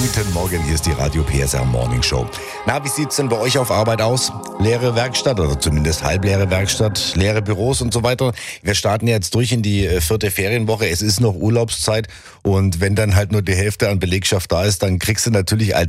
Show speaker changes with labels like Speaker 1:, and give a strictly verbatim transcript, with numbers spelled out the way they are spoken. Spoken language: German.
Speaker 1: Guten Morgen, hier ist die Radio P S R Morning Show. Na, wie sieht's denn bei euch auf Arbeit aus? Leere Werkstatt oder zumindest halbleere Werkstatt, leere Büros und so weiter. Wir starten jetzt durch in die äh, vierte Ferienwoche. Es ist noch Urlaubszeit und wenn dann halt nur die Hälfte an Belegschaft da ist, dann kriegst du natürlich als